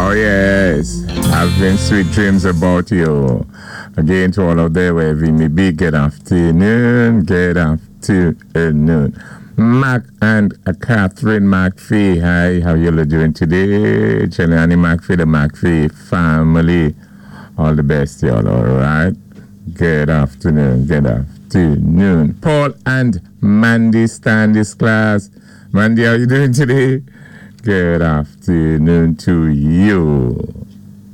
Oh, yes. Having sweet dreams about you. Again, to all of them, wherever may be, good afternoon. Good afternoon. Mac and Catherine McPhee. Hi, how you doing today? Cheliani McPhee, the McPhee family. All the best, y'all, all right? Good afternoon. Good afternoon. Paul and Mandy stand this class. Mandy, how you doing today? Good afternoon to you.